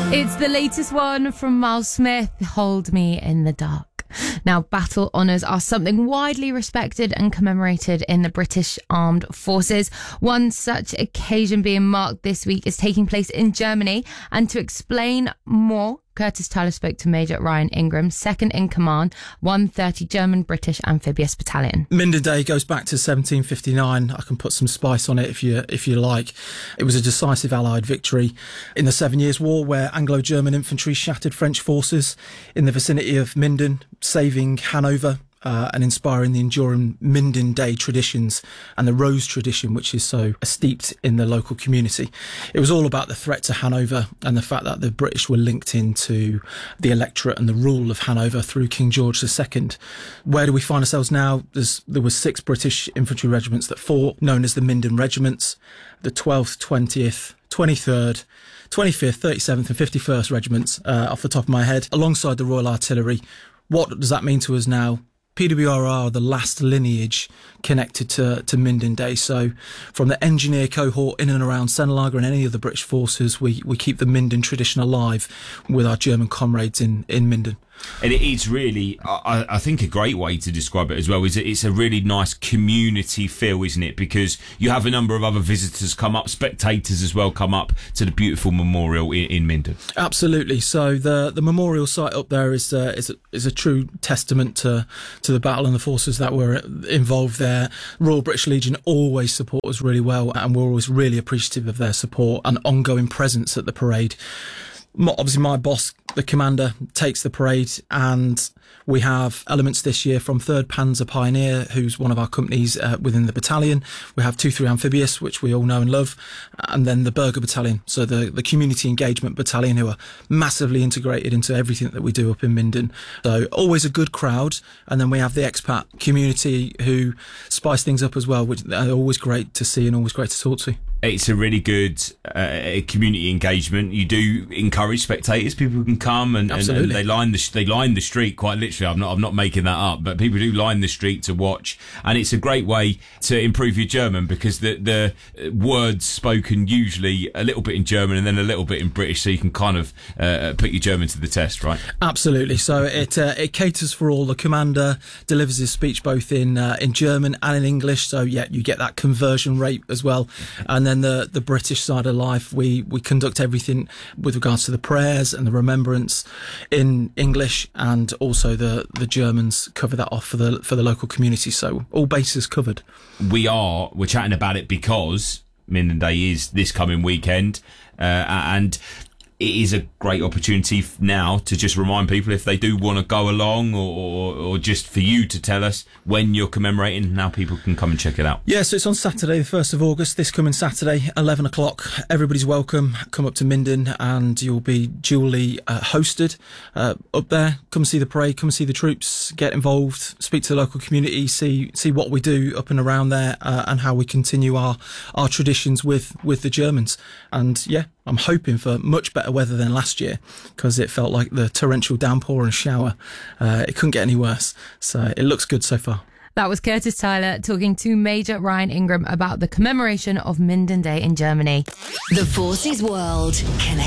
It's the latest one from Miles Smith, Hold Me in the Dark. Now, battle honours are something widely respected and commemorated in the British Armed Forces. One such occasion being marked this week is taking place in Germany. And to explain more, Curtis Tyler spoke to Major Ryan Ingram, second in command, 130 German British Amphibious Battalion. Minden Day goes back to 1759. I can put some spice on it if you like. It was a decisive Allied victory in the 7 Years' War, where Anglo-German infantry shattered French forces in the vicinity of Minden, saving Hanover. And inspiring the enduring Minden Day traditions and the Rose tradition, which is so steeped in the local community. It was all about the threat to Hanover and the fact that the British were linked into the electorate and the rule of Hanover through King George II. Where do we find ourselves now? There were 6 British infantry regiments that fought, known as the Minden Regiments, the 12th, 20th, 23rd, 25th, 37th and 51st Regiments, off the top of my head, alongside the Royal Artillery. What does that mean to us now? PWR are the last lineage connected to Minden Day. So from the engineer cohort in and around Sennelager and any of the British forces, we keep the Minden tradition alive with our German comrades in Minden. And it is really, I think, a great way to describe it as well. Is it's a really nice community feel, isn't it? Because you have a number of other visitors come up, spectators as well come up to the beautiful memorial in Minden. Absolutely. So the memorial site up there is a true testament to the battle and the forces that were involved there. Royal British Legion always support us really well, and we're always really appreciative of their support and ongoing presence at the parade. Obviously, my boss, the commander, takes the parade, and we have elements this year from 3rd Panzer Pioneer, who's one of our companies within the battalion. We have 2-3 Amphibious, which we all know and love, and then the Burger Battalion, so the Community Engagement Battalion, who are massively integrated into everything that we do up in Minden. So always a good crowd, and then we have the expat community who spice things up as well, which are always great to see and always great to talk to. It's a really good community engagement. You do encourage spectators; people can come and they line the street quite literally. I'm not making that up, but people do line the street to watch, and it's a great way to improve your German, because the words spoken usually a little bit in German and then a little bit in British, so you can kind of put your German to the test, right? Absolutely. So it caters for all. The commander delivers his speech both in German and in English, so yeah, you get that conversion rate as well. And then the British side of life, we conduct everything with regards to the prayers and the remembrance in English, and also the Germans cover that off for the local community. So all bases covered. We're chatting about it because Minden Day is this coming weekend, and it is a great opportunity now to just remind people, if they do want to go along, or just for you to tell us when you're commemorating, now people can come and check it out. Yeah, so it's on Saturday, the 1st of August, this coming Saturday, 11 o'clock. Everybody's welcome. Come up to Minden and you'll be duly hosted up there. Come see the parade, come see the troops, get involved, speak to the local community, see what we do up and around there, and how we continue our traditions with the Germans. And yeah, I'm hoping for much better weather than last year, because it felt like the torrential downpour and shower. It couldn't get any worse. So it looks good so far. That was Curtis Tyler talking to Major Ryan Ingram about the commemoration of Minden Day in Germany. The Forces World Connect.